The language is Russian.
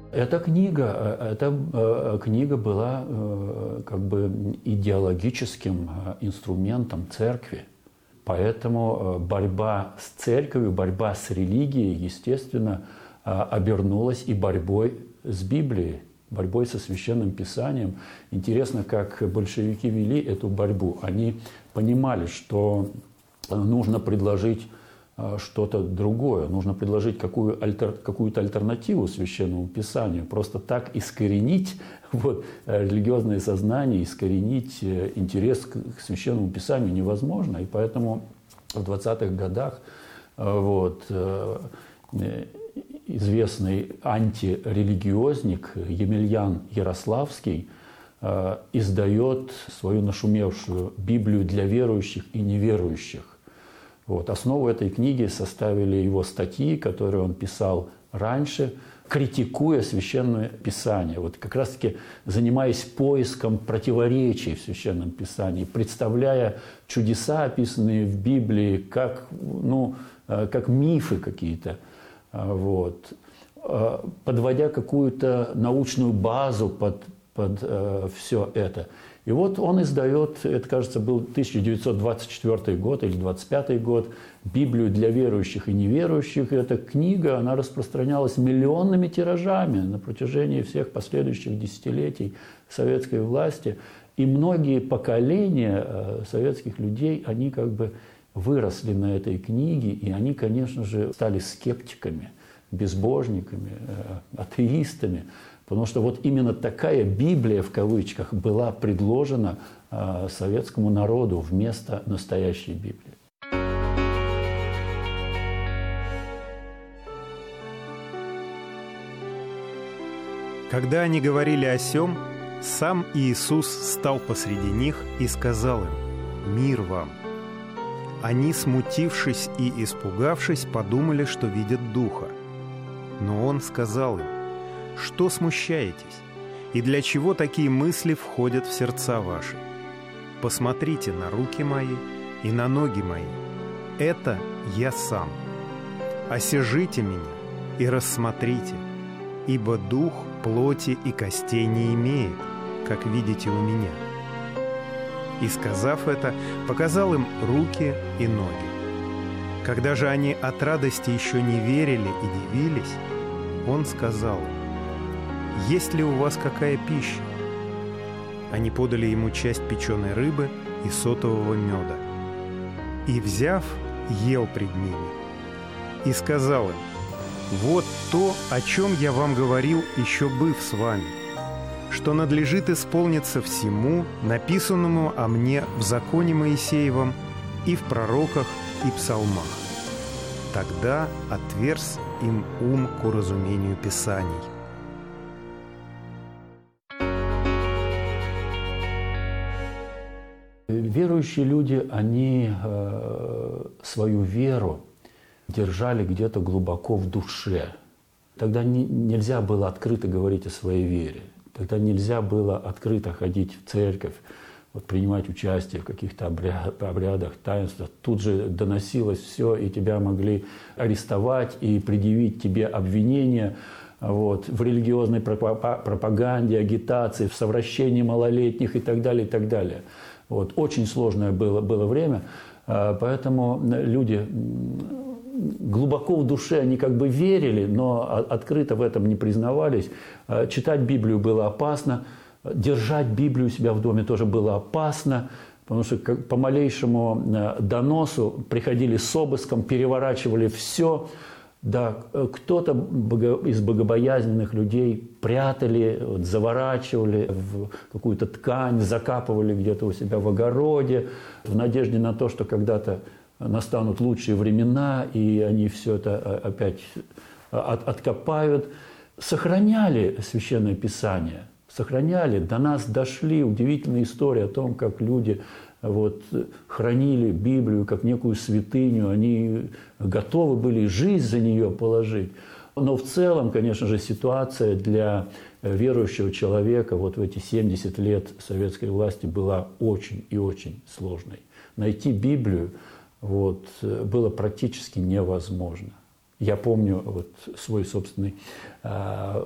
Эта книга была как бы идеологическим инструментом церкви. Поэтому борьба с церковью, борьба с религией, естественно, обернулась и борьбой с Библией, борьбой со Священным Писанием. Интересно, как большевики вели эту борьбу. Они понимали, что нужно предложить что-то другое, нужно предложить какую-то альтернативу Священному Писанию. Просто так искоренить религиозное сознание, искоренить интерес к Священному Писанию невозможно. И поэтому в 20-х годах известный антирелигиозник Емельян Ярославский издает свою нашумевшую Библию для верующих и неверующих. Основу этой книги составили его статьи, которые он писал раньше, критикуя Священное Писание, как раз-таки занимаясь поиском противоречий в Священном Писании, представляя чудеса, описанные в Библии, как мифы какие-то, подводя какую-то научную базу под все это. И он издает, это, кажется, был 1924 год или 1925 год, Библию для верующих и неверующих. И эта книга, она распространялась миллионными тиражами на протяжении всех последующих десятилетий советской власти. И многие поколения советских людей, они как бы выросли на этой книге, и они, конечно же, стали скептиками, безбожниками, атеистами. Потому что именно такая «Библия» в кавычках была предложена советскому народу вместо настоящей Библии. Когда они говорили о сем, сам Иисус стал посреди них и сказал им: «Мир вам». Они, смутившись и испугавшись, подумали, что видят Духа. Но Он сказал им: «Что смущаетесь? И для чего такие мысли входят в сердца ваши? Посмотрите на руки мои и на ноги мои. Это я сам. Осяжите меня и рассмотрите, ибо дух плоти и костей не имеет, как видите у меня». И, сказав это, показал им руки и ноги. Когда же они от радости еще не верили и дивились, Он сказал им: «Есть ли у вас какая пища?» Они подали Ему часть печеной рыбы и сотового меда. И, взяв, ел пред ними. И сказал им: «Вот то, о чем я вам говорил, еще быв с вами, что надлежит исполниться всему, написанному о мне в законе Моисеевом и в пророках и псалмах». Тогда отверз им ум к уразумению Писаний. Верующие люди, они свою веру держали где-то глубоко в душе. Тогда нельзя было открыто говорить о своей вере. Тогда нельзя было открыто ходить в церковь, принимать участие в каких-то обрядах, таинствах. Тут же доносилось все, и тебя могли арестовать и предъявить тебе обвинения в религиозной пропаганде, агитации, в совращении малолетних и так далее, и так далее. Очень сложное было время, поэтому люди глубоко в душе, они как бы верили, но открыто в этом не признавались. Читать Библию было опасно, держать Библию у себя в доме тоже было опасно, потому что по малейшему доносу приходили с обыском, переворачивали все. Да, кто-то из богобоязненных людей прятали, заворачивали в какую-то ткань, закапывали где-то у себя в огороде, в надежде на то, что когда-то настанут лучшие времена, и они все это опять откопают. Сохраняли Священное Писание, сохраняли. До нас дошли удивительные истории о том, как люди хранили Библию как некую святыню, они готовы были жизнь за нее положить. Но в целом, конечно же, ситуация для верующего человека в эти 70 лет советской власти была очень и очень сложной. Найти Библию было практически невозможно. Я помню свой собственный